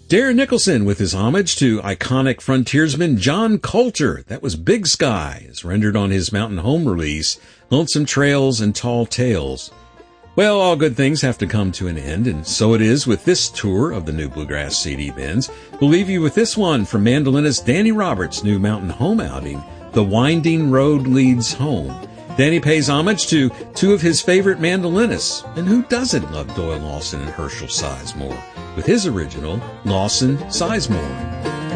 Darren Nicholson with his homage to iconic frontiersman John Colter. That was Big Sky, as rendered on his Mountain Home release, Lonesome Trails and Tall Tales. Well, all good things have to come to an end, and so it is with this tour of the new Bluegrass CD bins. We'll leave you with this one from mandolinist Danny Roberts' new Mountain Home outing, The Winding Road Leads Home. Danny pays homage to two of his favorite mandolinists, and who doesn't love Doyle Lawson and Herschel Sizemore, with his original, Lawson Sizemore.